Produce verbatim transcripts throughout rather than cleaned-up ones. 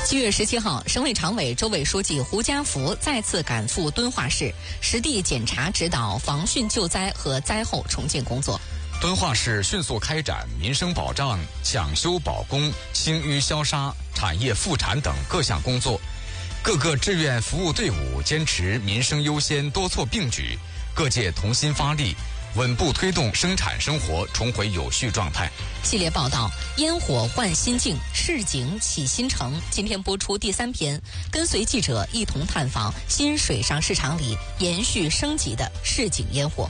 七月十七号，省委常委、州委书记胡家福再次赶赴敦化市，实地检查指导防汛救灾和灾后重建工作。 敦化市迅速开展民生保障、抢修保供、清淤消杀、产业复产等各项工作，各个志愿服务队伍坚持民生优先、多措并举，各界同心发力，稳步推动生产生活重回有序状态。 系列报道《烟火换新境，市井启新城》今天播出第三篇，跟随记者一同探访新水上市场里延续升级的市井烟火。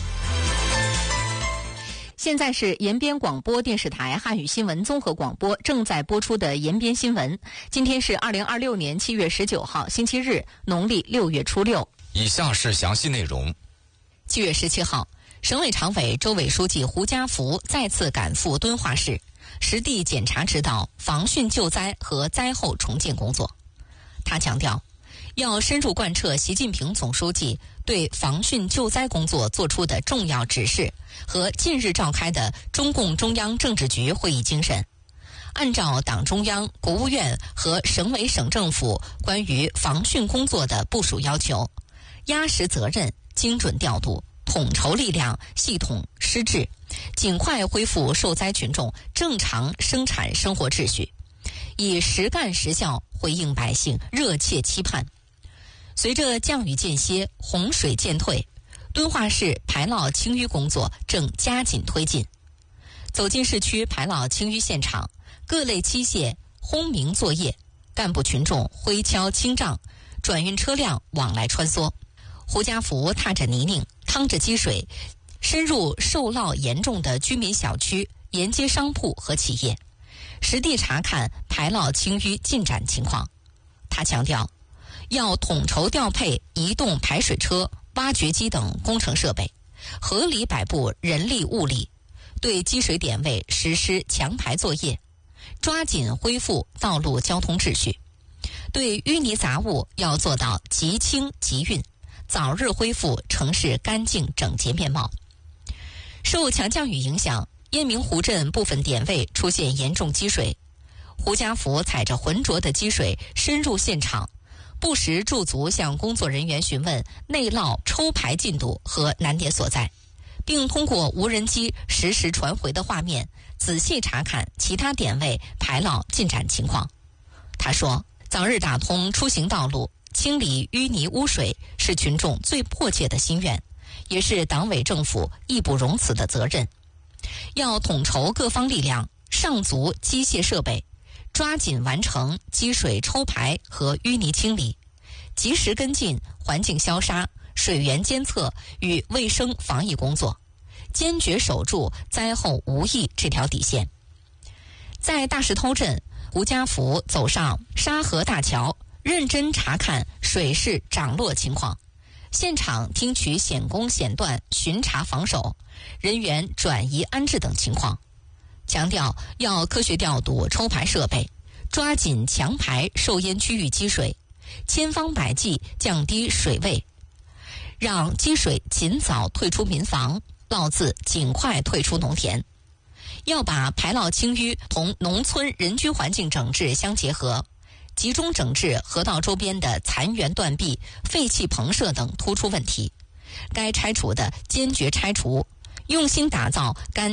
现在是延边广播电视台汉语新闻综合广播正在播出的延边新闻。今天是二零二六年七月十九号，星期日，农历六月初六。 以下是详细内容。 七月十七号，省委常委、州委书记胡家福再次赶赴敦化市，实地检查指导防汛救灾和灾后重建工作。他强调，要深入贯彻习近平总书记对防汛救灾工作作出的重要指示和近日召开的中共中央政治局会议精神，按照党中央、国务院和省委省政府关于防汛工作的部署要求，压实责任，精准调度，统筹力量，系统施治，尽快恢复受灾群众正常生产生活秩序，以实干实效回应百姓热切期盼。随着降雨间歇，洪水渐退，敦化市排涝清淤工作正加紧推进。走进市区排涝清淤现场，各类机械轰鸣作业，干部群众挥锹清障，转运车辆往来穿梭。胡家福踏着泥泞，趟着积水，深入受涝严重的居民小区，沿街商铺和企业，实地查看排涝清淤进展情况。他强调，要统筹调配移动排水车、挖掘机等工程设备，合理摆布人力物力，对积水点位实施强排作业，抓紧恢复道路交通秩序。对淤泥杂物要做到即清即运，早日恢复城市干净整洁面貌。受强降雨影响，雁鸣湖镇部分点位出现严重积水。胡家福踩着浑浊的积水深入现场，不时驻足向工作人员询问内涝抽排进度和难点所在，并通过无人机实时传回的画面，仔细查看其他点位排涝进展情况。他说，早日打通出行道路，清理淤泥污水是群众最迫切的心愿，也是党委政府义不容辞的责任。要统筹各方力量，上足机械设备，抓紧完成积水抽排和淤泥清理，及时跟进环境消杀、水源监测与卫生防疫工作，坚决守住灾后无疫这条底线。在大石头镇，胡家福走上沙河大桥，认真查看水势涨落情况，现场听取险工险段巡查防守、人员转移安置等情况，强调要科学调度抽排设备，抓紧强排受淹区域积水，千方百计降低水位，让积水尽早退出民房，涝渍尽快退出农田。要把排涝清淤同农村人居环境整治相结合，集中整治河道周边的残垣断壁、废弃棚舍等突出问题，该拆除的坚决拆除，用心打造干